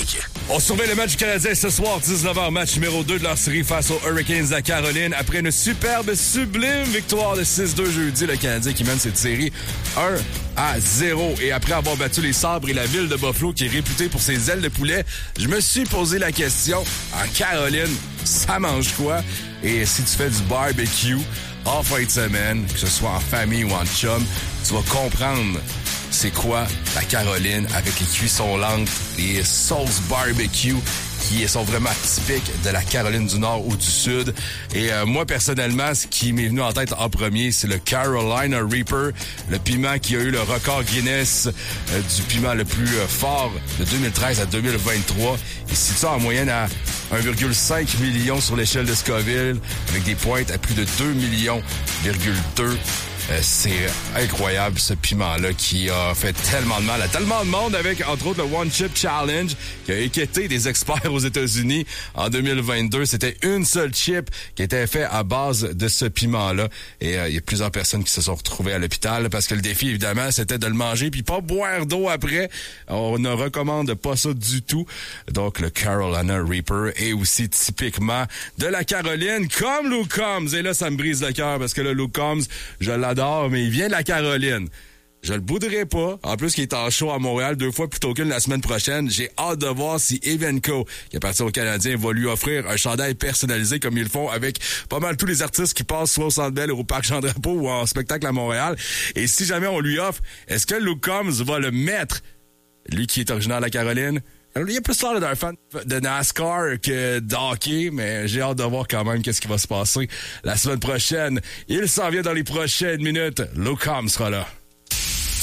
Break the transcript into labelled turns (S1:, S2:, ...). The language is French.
S1: Rock.
S2: On surveille le match du Canadien ce soir, 19h, match numéro 2 de leur série face aux Hurricanes de la Caroline. Après une superbe, sublime victoire de 6-2 jeudi, le Canadien qui mène cette série 1-0. Et après avoir battu les Sabres et la ville de Buffalo, qui est réputée pour ses ailes de poulet, je me suis posé la question, en Caroline, ça mange quoi? Et si tu fais du barbecue en fin de semaine, que ce soit en famille ou en chum, tu vas comprendre c'est quoi la Caroline avec les cuissons lentes, les sauces barbecue qui sont vraiment typiques de la Caroline du Nord ou du Sud. Et moi, personnellement, ce qui m'est venu en tête en premier, c'est le Carolina Reaper, le piment qui a eu le record Guinness du piment le plus fort de 2013 à 2023. Il se situe en moyenne à 1,5 million sur l'échelle de Scoville, avec des pointes à plus de 2 millions, c'est incroyable, ce piment-là, qui a fait tellement de mal à tellement de monde avec, entre autres, le One Chip Challenge, qui a inquiété des experts aux États-Unis en 2022. C'était une seule chip qui était faite à base de ce piment-là. Et il y a plusieurs personnes qui se sont retrouvées à l'hôpital parce que le défi, évidemment, c'était de le manger puis pas boire d'eau après. On ne recommande pas ça du tout. Donc, le Carolina Reaper est aussi typiquement de la Caroline, comme Luke Combs. Et là, ça me brise le cœur parce que là, Luke Combs, je l'adore, mais il vient de la Caroline. Je le bouderai pas. En plus, qu'il est en show à Montréal 2 fois plus tôt qu'une la semaine prochaine. J'ai hâte de voir si Evenco, qui appartient aux Canadiens, va lui offrir un chandail personnalisé comme ils le font avec pas mal tous les artistes qui passent soit au Centre Bell ou au Parc Jean-Drapeau ou en spectacle à Montréal. Et si jamais on lui offre, est-ce que Luke Combs va le mettre? Lui qui est originaire de la Caroline. Alors, il y a plus l'air d'un fan de NASCAR que d'hockey, mais j'ai hâte de voir quand même qu'est-ce qui va se passer la semaine prochaine. Il s'en vient dans les prochaines minutes. Luke Combs sera là.